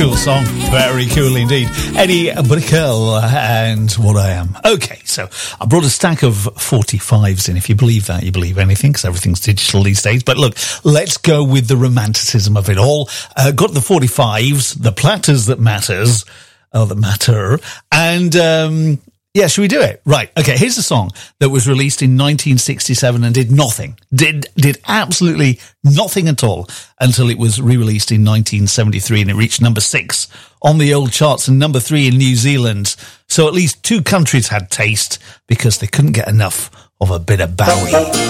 cool song. Very cool indeed. Eddie Brickell and What I Am. Okay, so I brought a stack of 45s in. If you believe that, you believe anything, because everything's digital these days. But look, let's go with the romanticism of it all. Got the 45s, the platters that matters, that matter, and yeah, should we do it? Right. Okay, here's a song that was released in 1967 and did nothing. Did absolutely nothing at all until it was re-released in 1973 and it reached number 6 on the old charts and number 3 in New Zealand. So at least 2 countries had taste because they couldn't get enough of a bit of Bowie.